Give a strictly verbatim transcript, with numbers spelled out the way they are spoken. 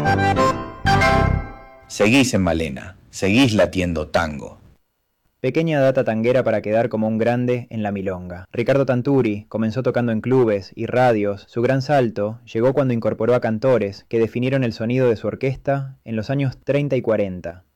Seguís en Malena, seguís latiendo tango. Pequeña data tanguera para quedar como un grande en la milonga. Ricardo Tanturi comenzó tocando en clubes y radios. Su gran salto llegó cuando incorporó a cantores que definieron el sonido de su orquesta en los años treinta y cuarenta.